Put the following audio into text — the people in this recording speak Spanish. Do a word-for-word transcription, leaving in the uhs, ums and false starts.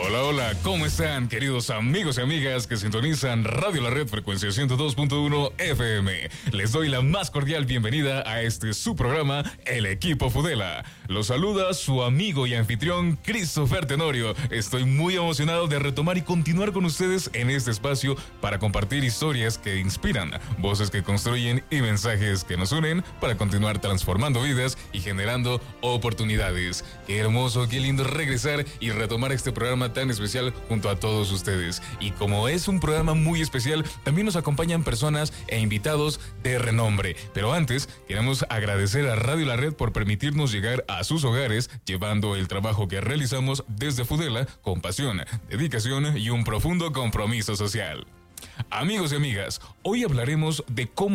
Hola, hola, ¿cómo están, queridos amigos y amigas que sintonizan Radio La Red Frecuencia ciento dos punto uno F M? Les doy la más cordial bienvenida a este su programa, El Equipo Fudela. Los saluda su amigo y anfitrión, Christopher Tenorio. Estoy muy emocionado de retomar y continuar con ustedes en este espacio para compartir historias que inspiran, voces que construyen y mensajes que nos unen para continuar transformando vidas y generando oportunidades. Qué hermoso, qué lindo regresar y retomar este programa tan especial junto a todos ustedes. Y como es un programa muy especial, también nos acompañan personas e invitados de renombre. Pero antes, queremos agradecer a Radio La Red por permitirnos llegar a sus hogares, llevando el trabajo que realizamos desde Fudela con pasión, dedicación y un profundo compromiso social. Amigos y amigas, hoy hablaremos de cómo